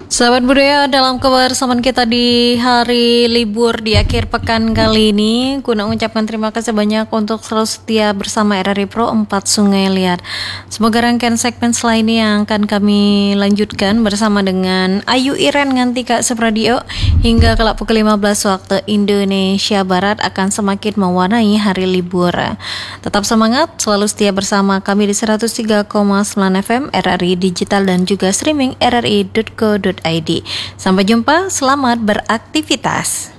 Sahabat budaya, dalam kebersamaan kita di hari libur di akhir pekan kali ini, guna mengucapkan terima kasih banyak untuk selalu setia bersama RRI Pro 4 Sungai Liat. Semoga rangkaian segmen selanjutnya yang akan kami lanjutkan bersama dengan Ayu Iren nganti Kak Sepradio hingga kelak pukul 15 waktu Indonesia Barat akan semakin mewarnai hari libur. Tetap semangat, selalu setia bersama kami di 103,9 FM RRI Digital dan juga streaming rri.co.id. Sampai jumpa, selamat beraktivitas.